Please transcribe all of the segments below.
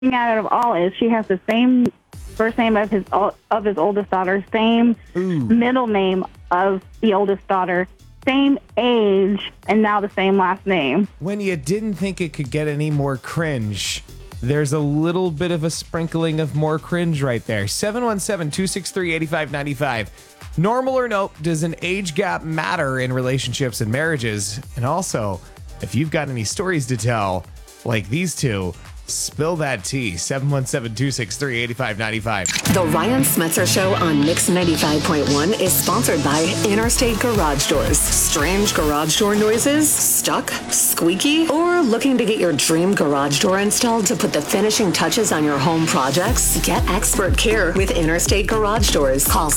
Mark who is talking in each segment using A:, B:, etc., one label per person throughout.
A: thing out of all is she has the same first name of his oldest daughter, same middle name of the oldest daughter, same age, and now the same last name.
B: When you didn't think it could get any more cringe, there's a little bit of a sprinkling of more cringe right there. 717-263-8595. Normal or nope, does an age gap matter in relationships and marriages? And also, if you've got any stories to tell, like these two, spill that tea. 717-263-8595.
C: The Ryan Smetzer Show on Mix 95.1 is sponsored by Interstate Garage Doors. Strange garage door noises? Stuck? Squeaky? Or looking to get your dream garage door installed to put the finishing touches on your home projects? Get expert care with Interstate Garage Doors. Call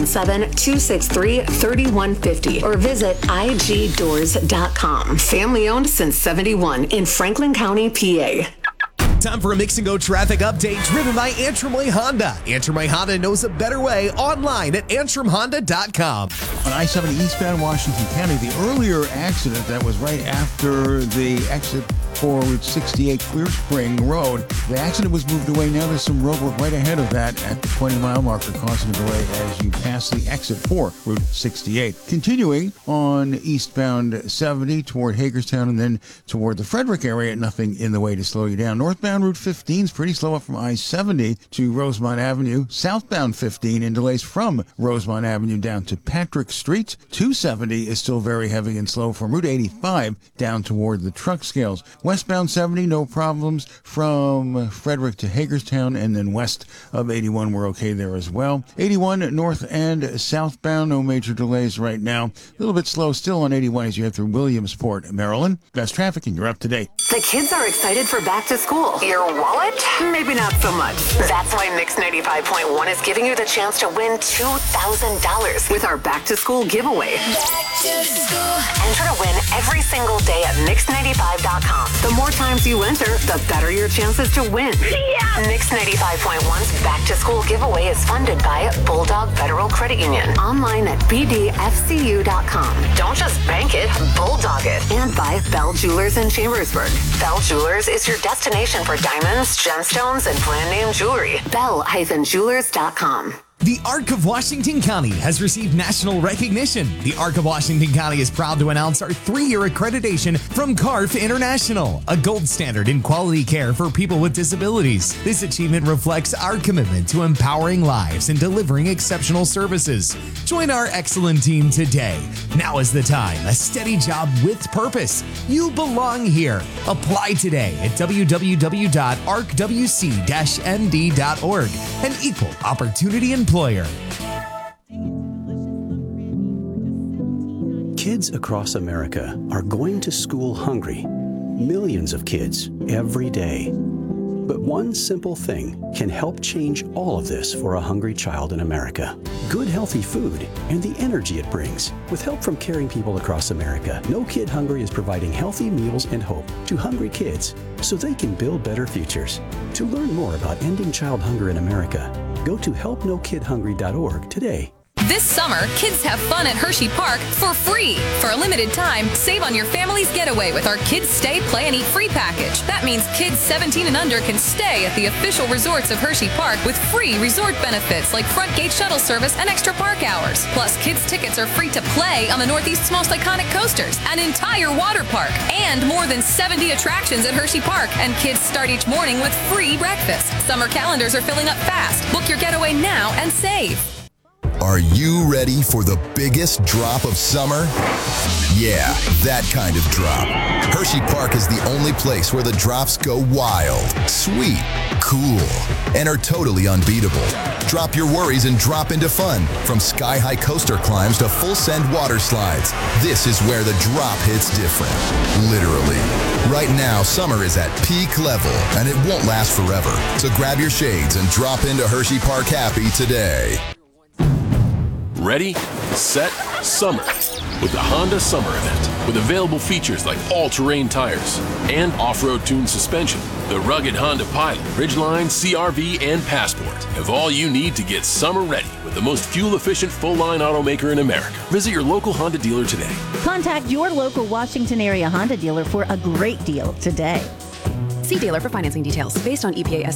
C: 717-263-3150 or visit igdoors.com. Family owned since 71 in Franklin County, PA.
D: Time for a Mix and Go traffic update driven by Antrim Way Honda. Antrim Way Honda knows a better way online at antrimhonda.com.
E: On I-70 eastbound Washington County, the earlier accident that was right after the exit for Route 68 Clear Spring Road. The accident was moved away. Now there's some road work right ahead of that at the 20-mile marker, causing a delay as you pass the exit for Route 68. Continuing on eastbound 70 toward Hagerstown and then toward the Frederick area, nothing in the way to slow you down. Northbound Route 15 is pretty slow up from I-70 to Rosemont Avenue. Southbound 15 in delays from Rosemont Avenue down to Patrick Street. 270 is still very heavy and slow from Route 85 down toward the truck scales. Westbound 70, no problems from Frederick to Hagerstown, and then west of 81, we're okay there as well. 81 north and southbound, no major delays right now. A little bit slow still on 81 as you head through Williamsport, Maryland. Best traffic, and you're up to date.
C: The kids are excited for back to school. Your wallet? Maybe not so much. That's why Mix 95.1 is giving you the chance to win $2,000 with our back to school giveaway. Back to school. Enter to win every single day at Mix95.com. The more times you enter, the better your chances to win. Yeah! Mix 95.1's back to school giveaway is funded by Bulldog Federal Credit Union. Online at bdfcu.com. Don't just bank it, bulldog it. And by Bell Jewelers in Chambersburg. Bell Jewelers is your destination for diamonds, gemstones, and brand name jewelry. Bell-jewelers.com.
D: The Arc of Washington County has received national recognition. The Arc of Washington County is proud to announce our 3-year accreditation from CARF International, a gold standard in quality care for people with disabilities. This achievement reflects our commitment to empowering lives and delivering exceptional services. Join our excellent team today. Now is the time. A steady job with purpose. You belong here. Apply today at www.arcwc-nd.org. An equal opportunity employer.
F: Kids across America are going to school hungry. Millions of kids every day. But one simple thing can help change all of this for a hungry child in America. Good, healthy food and the energy it brings. With help from caring people across America, No Kid Hungry is providing healthy meals and hope to hungry kids so they can build better futures. To learn more about ending child hunger in America, go to helpnokidhungry.org today.
G: This summer, kids have fun at Hershey Park for free. For a limited time, save on your family's getaway with our Kids Stay, Play, and Eat free package. That means kids 17 and under can stay at the official resorts of Hershey Park with free resort benefits like front gate shuttle service and extra park hours. Plus, kids' tickets are free to play on the Northeast's most iconic coasters, an entire water park, and more than 70 attractions at Hershey Park. And kids start each morning with free breakfast. Summer calendars are filling up fast. Book your getaway now and save.
H: Are you ready for the biggest drop of summer? Yeah, that kind of drop. Hershey Park is the only place where the drops go wild, sweet, cool, and are totally unbeatable. Drop your worries and drop into fun. From sky-high coaster climbs to full-send water slides, this is where the drop hits different. Literally. Right now, summer is at peak level, and it won't last forever. So grab your shades and drop into Hershey Park happy today.
I: Ready, set, summer with the Honda Summer Event. With available features like all-terrain tires and off-road tuned suspension, the rugged Honda Pilot, Ridgeline, CR-V, and Passport have all you need to get summer ready with the most fuel-efficient full-line automaker in America. Visit your local Honda dealer today.
J: Contact your local Washington area Honda dealer for a great deal today. See dealer for financing details. Based on EPA